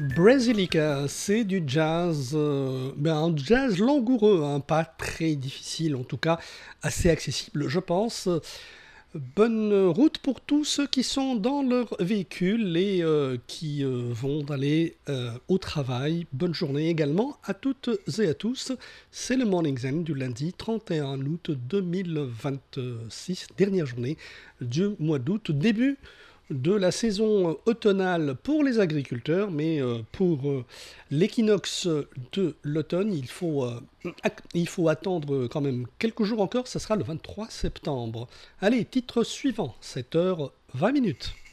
Brasilica, c'est du jazz, un jazz langoureux, hein, pas très difficile, en tout cas assez accessible, je pense. Bonne route pour tous ceux qui sont dans leur véhicule et qui vont aller au travail. Bonne journée également à toutes et à tous. C'est le Morning Zen du lundi 31 août 2026, dernière journée du mois d'août, début de la saison automnale pour les agriculteurs, mais pour l'équinoxe de l'automne, il faut attendre quand même quelques jours encore, ça sera le 23 septembre. Allez, titre suivant, 7h20.